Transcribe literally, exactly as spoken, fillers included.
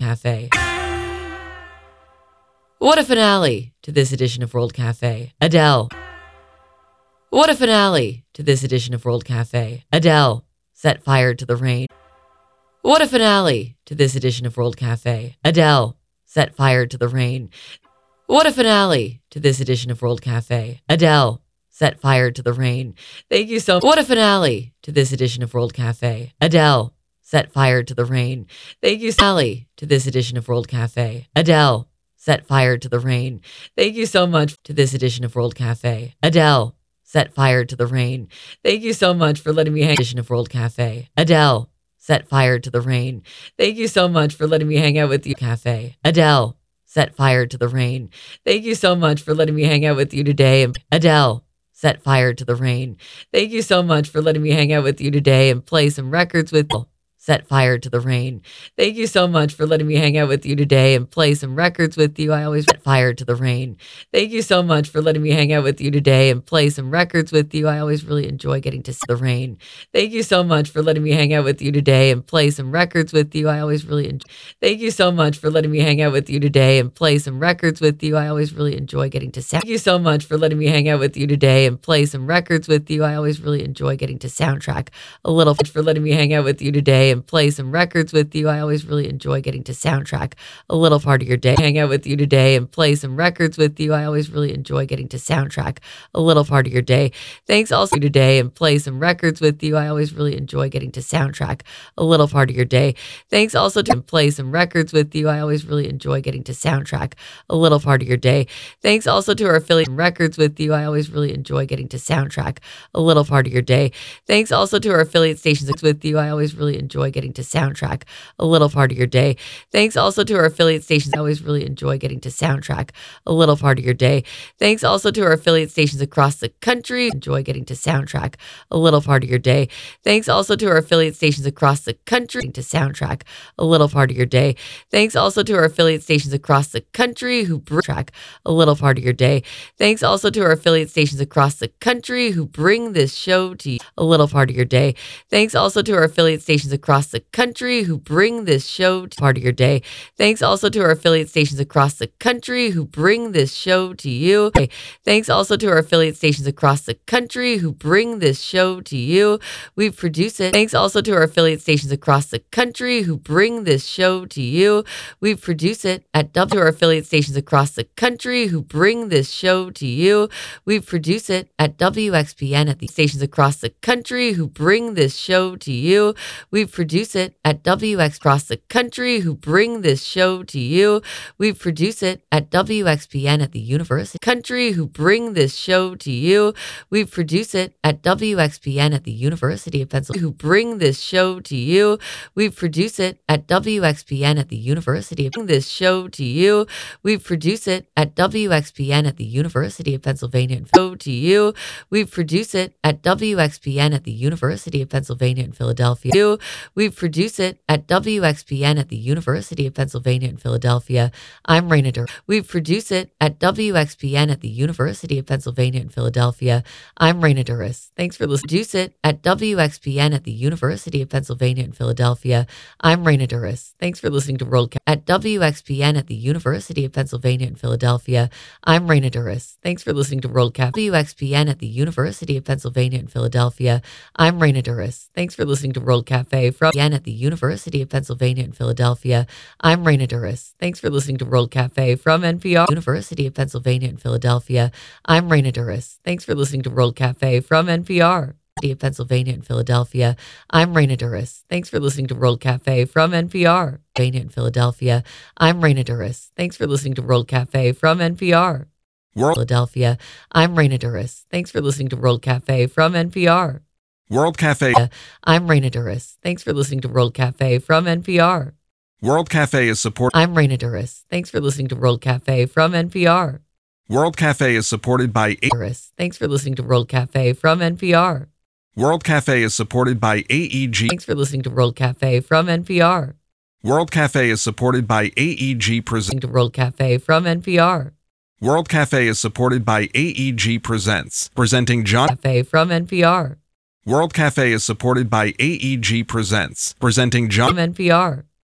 Cafe. What a finale to this edition of World Cafe. Adele. What a finale to this edition of World Cafe. Adele set fire to the rain. What a finale to this edition of World Cafe. Adele set fire to the rain. What a finale to this edition of World Cafe. Adele set fire to the rain. Thank you so much. What a finale to this edition of World Cafe. Adele set fire to the rain. Thank you so much to this edition of World Cafe. Adele set fire to the rain. Thank you so much to this edition of World Cafe. Adele set fire to the rain. Thank you so much for letting me hang edition of World Cafe. Adele set fire to the rain. Thank you so much for letting me hang out with you. Cafe. Adele set fire to the rain. Thank you so much for letting me hang out with you today. Adele set fire to the rain. Thank you so much for letting me hang out with you today and play some records with you. Set fire to the rain. Thank you so much for letting me hang out with you today and play some records with you. I always set fire to the rain. Thank you so much for letting me hang out with you today and play some records with you. I always really enjoy getting to see the rain. Thank you so much for letting me hang out with you today and play some records with you. I always really enjoy. Thank you so much for letting me hang out with you today and play some records with you. I always really enjoy getting to sound. Thank you so much for letting me hang out with you today and play some records with you. I always really enjoy getting to soundtrack a little. For letting me hang out with you today and play some records with you. I always really enjoy getting to soundtrack a little part of your day. Hang out with you today and play some records with you. I always really enjoy getting to soundtrack a little part of your day. Thanks also today and play some records with you. I always really enjoy getting to soundtrack a little part of your day. Thanks also to play some records with you. I always really enjoy getting to soundtrack a little part of your day. Thanks also to our affiliate records with you. I always really enjoy getting to soundtrack a little part of your day. Thanks also to our affiliate stations with you. I always really enjoy getting to soundtrack a little part of your day. Thanks also to our affiliate stations. I always really enjoy getting to soundtrack a little part of your day. Thanks also to our affiliate stations across the country. Enjoy getting to soundtrack a little part of your day. Thanks also to our affiliate stations across the country to soundtrack a little part of your day. Thanks also to our affiliate stations across the country who bring track a little part of your day. Thanks also to our affiliate stations across the country who bring this show to you a little part of your day. Thanks also to our affiliate stations across the country who bring this show to part of your day. Thanks also to our affiliate stations across the country who bring this show to you. Okay. Thanks also to our affiliate stations across the country who bring this show to you. We produce it. Thanks also to our affiliate stations across the country who bring this show to you. We produce it at W. Our affiliate stations across the country who bring this show to you. We produce it at W X P N at the stations across the country who bring this show to you. We produce it at W X across the country who bring this show to you. We produce it at W X P N at the university country who bring this show to you. We produce it at W X P N at the University of Pennsylvania who bring this show to you. We produce it at W X P N at the University of this show to you. We produce it at W X P N at the University of Pennsylvania and show to you. We produce it at W X P N at the University of Pennsylvania in Philadelphia. We produce it at W X P N at the University of Pennsylvania in Philadelphia. I'm Raina Dur. We produce it at W X P N at the University of Pennsylvania in Philadelphia. I'm Raina Duras. Thanks for listening. Produce it at W X P N at the University of Pennsylvania in Philadelphia. I'm Raina Duras. Thanks for listening to WorldCast at W X P N at the University of Pennsylvania in Philadelphia. I'm Raina Duras. Thanks for listening to WorldCast W X P N at the University of Pennsylvania in Philadelphia. I'm Raina Duras. Thanks for listening to World Cafe from again at the University of Pennsylvania in Philadelphia. I'm Raina Duras. Thanks for listening to World Cafe from N P R University of Pennsylvania in Philadelphia. I'm Raina Duras. Thanks for listening to World Cafe from N P R of Pennsylvania in Philadelphia. I'm Raina Duras. Thanks for listening to World Cafe from N P R Pennsylvania in Philadelphia. I'm Raina Duras. Thanks for listening to World Cafe from N P R World Philadelphia. I'm Raina Duras. Thanks for listening to World Cafe from N P R World Cafe. I'm Raina Duras. Thanks for listening to World Cafe from N P R World Cafe is support. I'm Raina Duras. Thanks for listening to World Cafe from N P R World Cafe is supported by A- Duras. Thanks for listening to World Cafe from N P R World Cafe is supported by A E G. Thanks for listening to World Cafe from N P R World Cafe is supported by A E G Presents. To World Cafe from N P R World Cafe is supported by A E G Presents, presenting John Cafe from N P R World Cafe is supported by A E G Presents, presenting John N P R